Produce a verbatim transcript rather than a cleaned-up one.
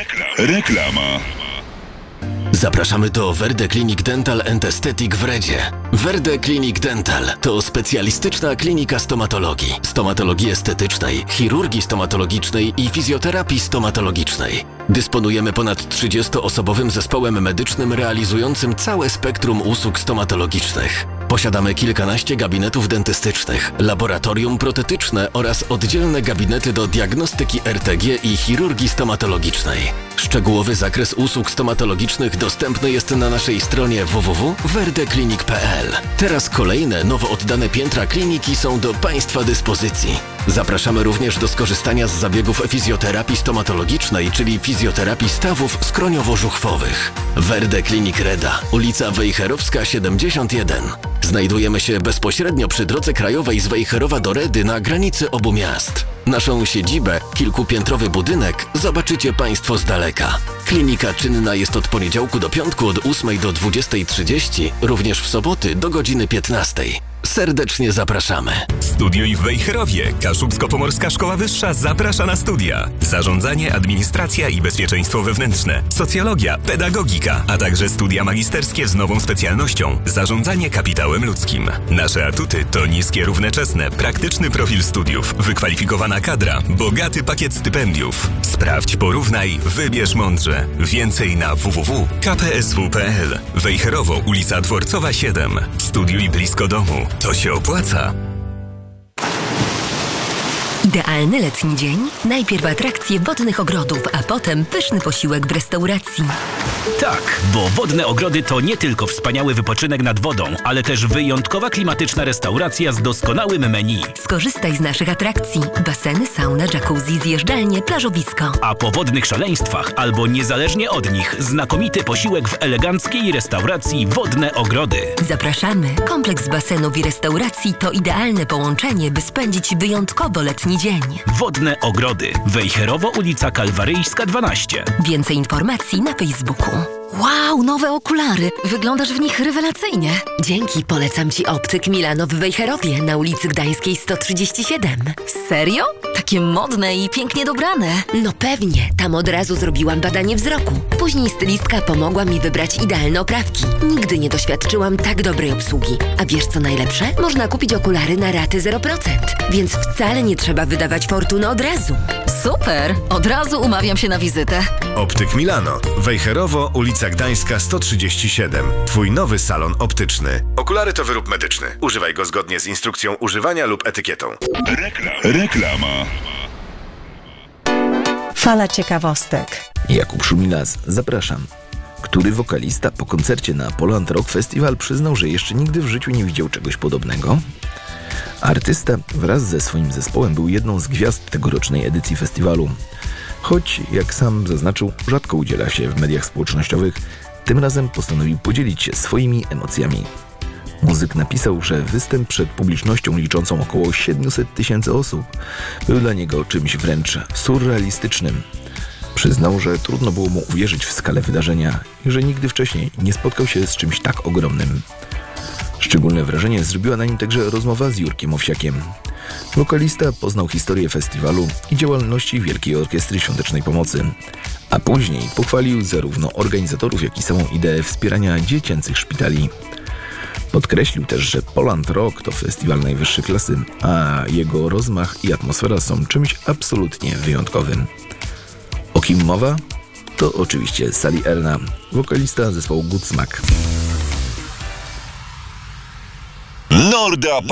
Reklama. Zapraszamy do Verde Clinic Dental and Aesthetic w Redzie. Verde Clinic Dental to specjalistyczna klinika stomatologii, stomatologii estetycznej, chirurgii stomatologicznej i fizjoterapii stomatologicznej. Dysponujemy ponad trzydziestoosobowym zespołem medycznym realizującym całe spektrum usług stomatologicznych. Posiadamy kilkanaście gabinetów dentystycznych, laboratorium protetyczne oraz oddzielne gabinety do diagnostyki R T G i chirurgii stomatologicznej. Szczegółowy zakres usług stomatologicznych dostępny jest na naszej stronie w w w kropka verdeclinic kropka p l. Teraz kolejne, nowo oddane piętra kliniki są do Państwa dyspozycji. Zapraszamy również do skorzystania z zabiegów fizjoterapii stomatologicznej, czyli fizjoterapii stawów skroniowo-żuchwowych. Verde Clinic Reda, ulica Wejherowska siedemdziesiąt jeden. Znajdujemy się bezpośrednio przy drodze krajowej z Wejherowa do Redy na granicy obu miast. Naszą siedzibę, kilkupiętrowy budynek, zobaczycie Państwo z daleka. Klinika czynna jest od poniedziałku do piątku od ósmej do dwudziestej trzydzieści, również w soboty do godziny piętnastej. Serdecznie zapraszamy. Studiuj w Wejherowie. Kaszubsko-Pomorska Szkoła Wyższa zaprasza na studia. Zarządzanie, administracja i bezpieczeństwo wewnętrzne, socjologia, pedagogika, a także studia magisterskie z nową specjalnością zarządzanie kapitałem ludzkim. Nasze atuty to niskie równe czesne, praktyczny profil studiów, wykwalifikowana kadra, bogaty pakiet stypendiów. Sprawdź, porównaj, wybierz mądrze. Więcej na w w w kropka k p s w kropka p l. Wejherowo, ulica Dworcowa siedem. Studiuj blisko domu. To się opłaca. Idealny letni dzień? Najpierw atrakcje wodnych ogrodów, a potem pyszny posiłek w restauracji. Tak, bo Wodne Ogrody to nie tylko wspaniały wypoczynek nad wodą, ale też wyjątkowa klimatyczna restauracja z doskonałym menu. Skorzystaj z naszych atrakcji. Baseny, sauna, jacuzzi, zjeżdżalnie, plażowisko. A po wodnych szaleństwach albo niezależnie od nich znakomity posiłek w eleganckiej restauracji Wodne Ogrody. Zapraszamy. Kompleks basenów i restauracji to idealne połączenie, by spędzić wyjątkowo letni dzień. Wodne Ogrody. Wejherowo, ulica Kalwaryjska dwanaście. Więcej informacji na Facebooku. Wow, nowe okulary. Wyglądasz w nich rewelacyjnie. Dzięki, polecam Ci Optyk Milano w Wejherowie na ulicy Gdańskiej sto trzydzieści siedem. Serio? Takie modne i pięknie dobrane. No pewnie, tam od razu zrobiłam badanie wzroku. Później stylistka pomogła mi wybrać idealne oprawki. Nigdy nie doświadczyłam tak dobrej obsługi. A wiesz co najlepsze? Można kupić okulary na raty zero procent, więc wcale nie trzeba wydawać fortuny od razu. Super! Od razu umawiam się na wizytę. Optyk Milano. Wejherowo, ulica Gdańska sto trzydzieści siedem. Twój nowy salon optyczny. Okulary to wyrób medyczny. Używaj go zgodnie z instrukcją używania lub etykietą. Reklama. Fala ciekawostek. Jakub Szumilas, zapraszam. Który wokalista po koncercie na Poland Rock Festival przyznał, że jeszcze nigdy w życiu nie widział czegoś podobnego? Artysta wraz ze swoim zespołem był jedną z gwiazd tegorocznej edycji festiwalu. Choć, jak sam zaznaczył, rzadko udziela się w mediach społecznościowych, tym razem postanowił podzielić się swoimi emocjami. Muzyk napisał, że występ przed publicznością liczącą około siedemset tysięcy osób był dla niego czymś wręcz surrealistycznym. Przyznał, że trudno było mu uwierzyć w skalę wydarzenia i że nigdy wcześniej nie spotkał się z czymś tak ogromnym. Szczególne wrażenie zrobiła na nim także rozmowa z Jurkiem Owsiakiem. Wokalista poznał historię festiwalu i działalności Wielkiej Orkiestry Świątecznej Pomocy, a później pochwalił zarówno organizatorów, jak i samą ideę wspierania dziecięcych szpitali. Podkreślił też, że Poland Rock to festiwal najwyższej klasy, a jego rozmach i atmosfera są czymś absolutnie wyjątkowym. O kim mowa? To oczywiście Sally Erna, wokalista zespołu Godsmack. Norda